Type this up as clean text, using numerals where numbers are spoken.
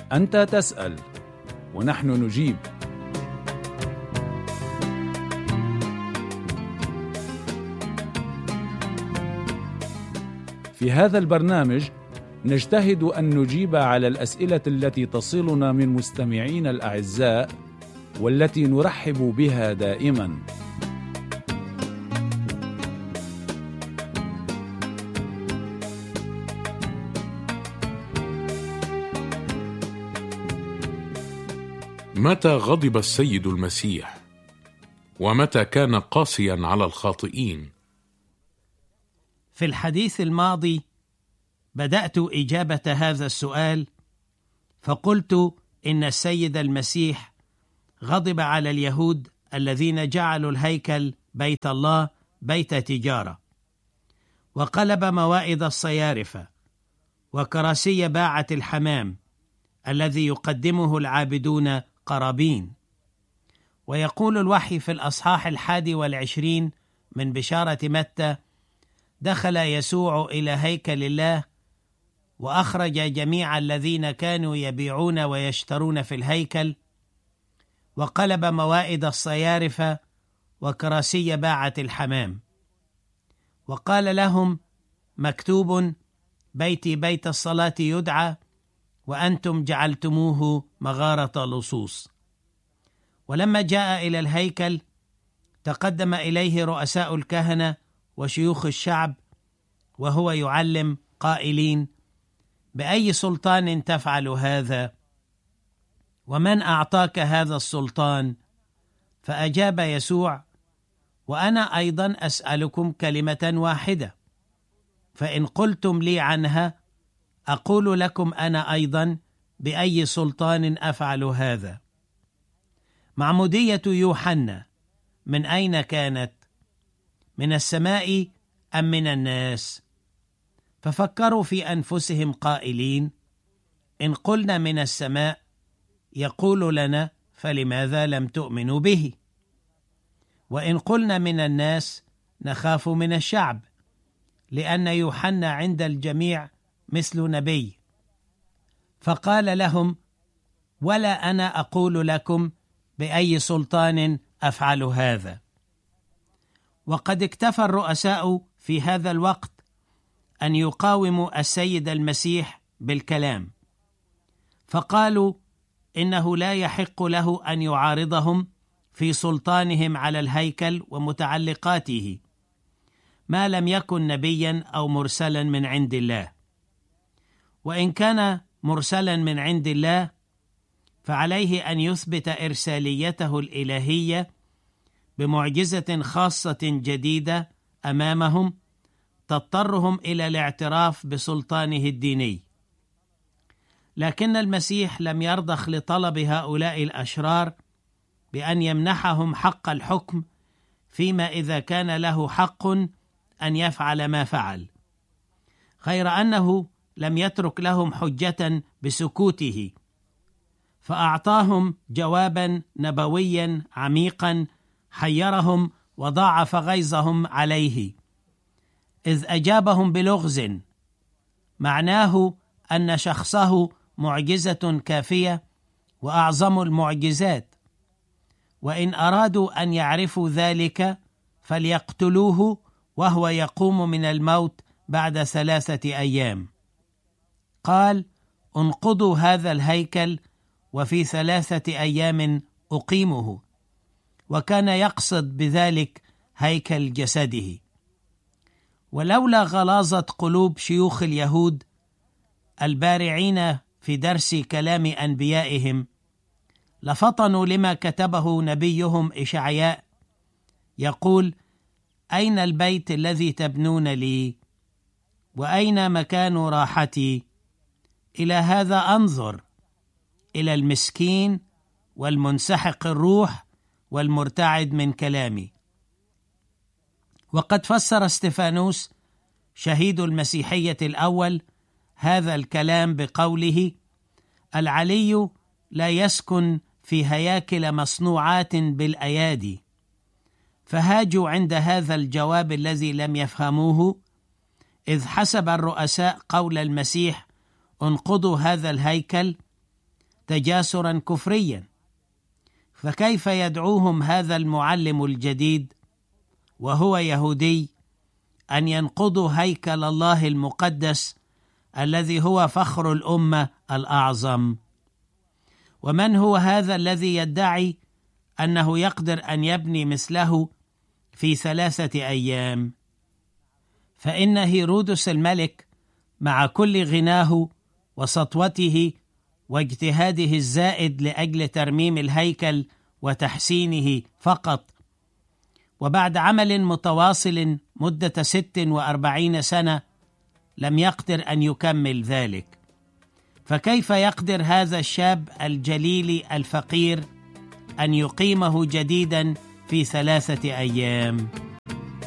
أنت تسأل ونحن نجيب. في هذا البرنامج نجتهد أن نجيب على الأسئلة التي تصلنا من مستمعين الأعزاء والتي نرحب بها دائما. متى غضب السيد المسيح؟ ومتى كان قاسيا على الخاطئين؟ في الحديث الماضي بدأت إجابة هذا السؤال، فقلت إن السيد المسيح غضب على اليهود الذين جعلوا الهيكل بيت الله بيت تجارة، وقلب موائد الصيارفة وكراسي باعة الحمام الذي يقدمه العابدون قرابين. ويقول الوحي في الأصحاح 21 من بشارة متى: دخل يسوع إلى هيكل الله وأخرج جميع الذين كانوا يبيعون ويشترون في الهيكل، وقلب موائد الصيارفة وكراسي باعة الحمام، وقال لهم: مكتوب بيتي بيت الصلاة يدعى وأنتم جعلتموه مغارة لصوص. ولما جاء إلى الهيكل تقدم إليه رؤساء الكهنة وشيوخ الشعب وهو يعلم قائلين: بأي سلطان تفعل هذا؟ ومن أعطاك هذا السلطان؟ فأجاب يسوع: وأنا أيضا أسألكم كلمة واحدة، فإن قلتم لي عنها أقول لكم أنا أيضا بأي سلطان أفعل هذا. معمودية يوحنا من أين كانت؟ من السماء أم من الناس؟ ففكروا في أنفسهم قائلين: إن قلنا من السماء يقول لنا فلماذا لم تؤمنوا به؟ وإن قلنا من الناس نخاف من الشعب، لأن يوحنا عند الجميع مثل نبي. فقال لهم: ولا أنا أقول لكم بأي سلطان أفعل هذا. وقد اكتفى الرؤساء في هذا الوقت أن يقاوموا السيد المسيح بالكلام، فقالوا إنه لا يحق له أن يعارضهم في سلطانهم على الهيكل ومتعلقاته ما لم يكن نبيا أو مرسلا من عند الله. وإن كان مرسلا من عند الله فعليه أن يثبت إرساليته الإلهية بمعجزة خاصة جديدة أمامهم تضطرهم إلى الاعتراف بسلطانه الديني. لكن المسيح لم يرضخ لطلب هؤلاء الأشرار بأن يمنحهم حق الحكم فيما إذا كان له حق أن يفعل ما فعل، غير أنه لم يترك لهم حجة بسكوته، فأعطاهم جوابا نبويا عميقا حيرهم وضاعف غيظهم عليه، إذ أجابهم بلغز معناه أن شخصه معجزة كافية وأعظم المعجزات، وإن أرادوا أن يعرفوا ذلك فليقتلوه وهو يقوم من الموت بعد 3 أيام. قال: انقضوا هذا الهيكل وفي 3 أيام أقيمه، وكان يقصد بذلك هيكل جسده. ولولا غلاظة قلوب شيوخ اليهود البارعين في درس كلام أنبيائهم لفطنوا لما كتبه نبيهم إشعياء يقول: أين البيت الذي تبنون لي؟ وأين مكان راحتي؟ إلى هذا أنظر، إلى المسكين والمنسحق الروح والمرتعد من كلامي. وقد فسر استفانوس شهيد المسيحية الأول هذا الكلام بقوله: العلي لا يسكن في هياكل مصنوعات بالأيادي. فهاجوا عند هذا الجواب الذي لم يفهموه، إذ حسب الرؤساء قول المسيح: انقضوا هذا الهيكل، تجاسرا كفريا. فكيف يدعوهم هذا المعلم الجديد وهو يهودي أن ينقضوا هيكل الله المقدس الذي هو فخر الأمة الأعظم؟ ومن هو هذا الذي يدعي أنه يقدر أن يبني مثله في 3 أيام؟ فإن هيرودس الملك مع كل غناه وسطوته واجتهاده الزائد لأجل ترميم الهيكل وتحسينه فقط، وبعد عمل متواصل مدة 46 سنة لم يقدر أن يكمل ذلك. فكيف يقدر هذا الشاب الجليل الفقير أن يقيمه جديدا في 3 أيام؟